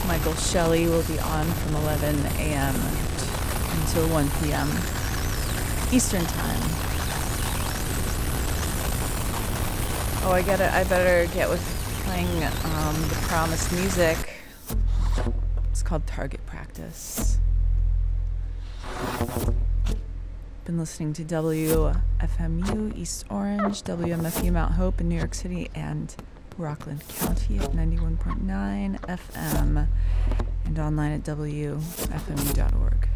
Michael Shelley will be on from 11 a.m. until 1 p.m. Eastern Time. Oh, I better get with playing the promised music. It's called Target Practice. Been listening to WFMU East Orange, WMFU Mount Hope in New York City, and Rockland County at 91.9 FM, and online at WFMU.org.